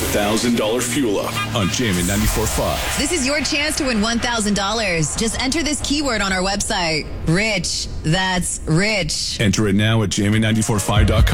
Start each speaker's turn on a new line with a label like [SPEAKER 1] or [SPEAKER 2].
[SPEAKER 1] $1,000 fuel up on Jamie 94.5.
[SPEAKER 2] This is your chance to win $1,000. Just enter this keyword on our website. Rich. That's rich.
[SPEAKER 1] Enter it now at jamie945.com.